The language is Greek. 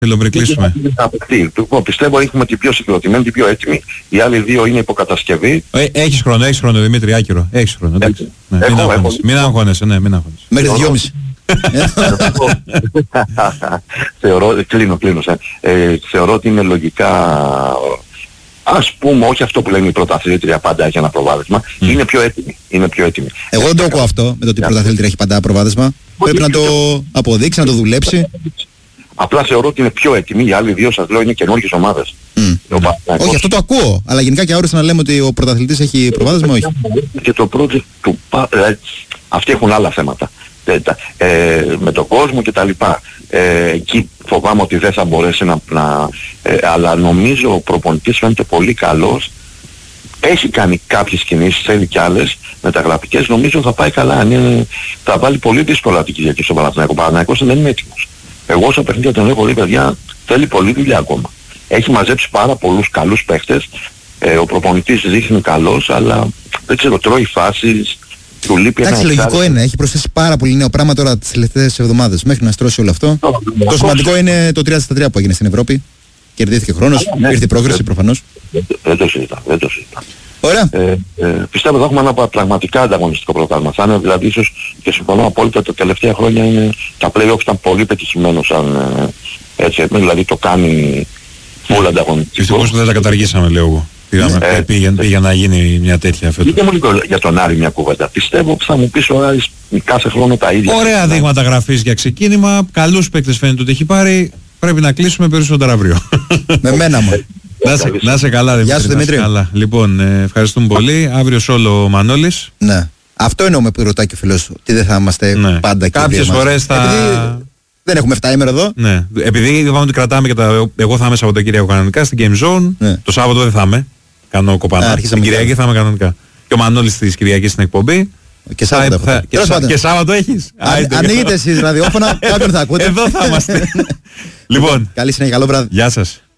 Φιλομπρικλήσουμε. Πιστεύω έχουμε την πιο συγκροτημένη, την πιο έτοιμη. Οι άλλοι δύο είναι υποκατασκευή. Έχεις χρόνο Δημήτρη, άκυρο. Έχεις χρόνο. Ναι, μην αγχώνεσαι, ναι, μην αγχώνεσαι. Μέχρι 2.30. Κλείνω. Θεωρώ ότι είναι λογικά, ας πούμε, όχι αυτό που λένε η πρωταθλήτρια πάντα έχει ένα προβάδισμα, είναι πιο έτοιμη. Εγώ δεν το ακούω αυτό με το ότι η πρωταθλήτρια έχει πάντα προβάδισμα. Πρέπει να το αποδείξει, να το δουλέψει. Απλά θεωρώ ότι είναι πιο έτοιμοι, οι άλλοι δύο σας λέω είναι καινούργιες ομάδες. Όχι, αυτό το ακούω, αλλά γενικά και αόριστα να λέμε ότι ο πρωταθλητής έχει προβάδισμα, όχι. Και το project του αυτοί έχουν άλλα θέματα. Με τον κόσμο και τα λοιπά. Εκεί φοβάμαι ότι δεν θα μπορέσει αλλά νομίζω ο προπονητής φαίνεται πολύ καλός. Έχει κάνει κάποιες κινήσεις, θέλει κι άλλες μεταγραφικές, νομίζω θα πάει καλά. Θα βάλει πολύ δύσκολα την Κυριακή στον Παναθηναϊκό. Ο Παναθηναϊκός δεν είναι έτοιμος. Εγώ όσο παιχνίδια τον έχω δει, παιδιά, θέλει πολλή δουλειά ακόμα. Έχει μαζέψει πάρα πολλούς καλούς παίχτες. Ο προπονητής δείχνει καλός, αλλά δεν ξέρω, τρώει φάσεις. Εντάξει, λογικό είναι. Έχει προσθέσει πάρα πολύ νέο πράγμα τώρα τις τελευταίες εβδομάδες. Μέχρι να στρώσει όλο αυτό. Το σημαντικό είναι το 3-3 που έγινε στην Ευρώπη. Κερδίθηκε χρόνος, ήρθε η πρόκριση προφανώς. Δεν το συζητά. Ωραία. Πιστεύω ότι θα έχουμε ένα πραγματικά ανταγωνιστικό πρωτάθλημα. Θα είναι δηλαδή ίσως, και συμφωνώ απόλυτα, τα τελευταία χρόνια είναι, τα play-offs ήταν πολύ πετυχημένο σαν έτσι, δηλαδή το κάνει full ανταγωνιστικό. Δυστυχώς που δεν τα καταργήσαμε, λέω εγώ. Πήγε να γίνει μια τέτοια φέτος. Δείτε μου λίγο για τον Άρη μια κουβέντα. Πιστεύω που θα μου πεις ο Άρης κάθε χρόνο τα ίδια. Ωραία δείγματα γραφής για ξεκίνημα. Καλούς παίκτες φαίνεται ότι έχει πάρει. Πρέπει να κλείσουμε περισσότερο αύριο. Με μένα μου. Να σε καλά, Δημήτρη. Γεια σου, Δημήτρη. Λοιπόν, ευχαριστούμε πολύ. Αύριο σόλο ο Μανώλης. Ναι. Αυτό εννοούμε που ρωτάει και ο φίλος του. Τι δεν θα είμαστε πάντα εκεί. Κάποιες φορές θα... Δεν έχουμε 7 ημέρα εδώ. Ναι. Επειδή είπαμε ότι κρατάμε και τα... Εγώ θα είμαι Σαββατοκύριακο κανονικά στην Game Zone. Ναι. Το Σάββατο δεν θα είμαι. Κάνω κοπανά. Την Κυριακή θα είμαι κανονικά. Και ο Μανώλης της Κυριακής στην εκπομπή. Και Σάββατο. Και Σάββατο έχεις. Ανοίγετε εσείς ραδιόφωνα, κάποιον θα ακούτε. Εδώ θα είμαστε. Λοιπόν. Καλή συνέχεια, καλό βράδυ. Γεια σας.